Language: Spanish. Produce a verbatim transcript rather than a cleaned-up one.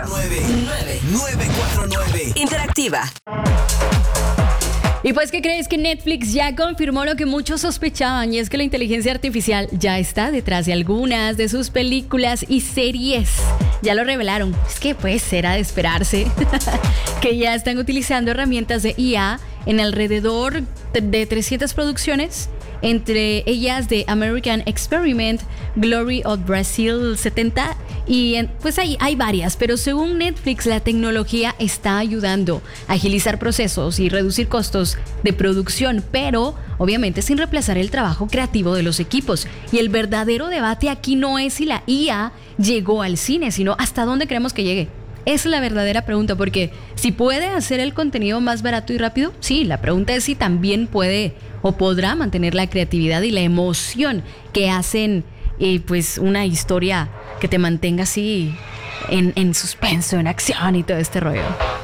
cuatro nueve nueve cuatro nueve. Interactiva. Y pues, ¿qué crees? Que Netflix ya confirmó lo que muchos sospechaban, y es que la inteligencia artificial ya está detrás de algunas de sus películas y series. Ya lo revelaron. Es que pues era de esperarse que ya están utilizando herramientas de I A en alrededor de trescientas producciones, entre ellas de American Experiment, Glory of Brazil setenta, y pues hay, hay varias, pero según Netflix la tecnología está ayudando a agilizar procesos y reducir costos de producción, pero obviamente sin reemplazar el trabajo creativo de los equipos. Y el verdadero debate aquí no es si la I A llegó al cine, sino hasta dónde queremos que llegue. Esa es la verdadera pregunta, porque si puede hacer el contenido más barato y rápido, sí, la pregunta es si también puede o podrá mantener la creatividad y la emoción que hacen eh, pues una historia que te mantenga así en, en suspenso, en acción y todo este rollo.